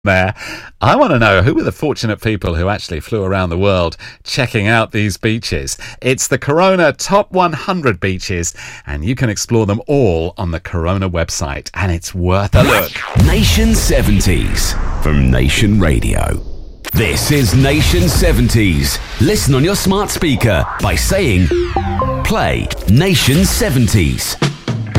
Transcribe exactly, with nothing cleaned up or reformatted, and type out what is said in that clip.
there. I want to know who were the fortunate people who actually flew around the world checking out these beaches. It's the Corona Top one hundred Beaches, and you can explore them all on the Corona website, and it's worth a look. Nation seventies from Nation Radio. This is Nation seventies. Listen on your smart speaker by saying, play Nation seventies.